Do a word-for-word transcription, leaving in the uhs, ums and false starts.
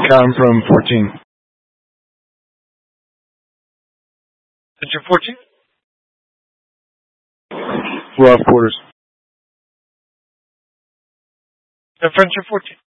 Counting from fourteen. Center fourteen? Rough quarters. Frontier fourteen.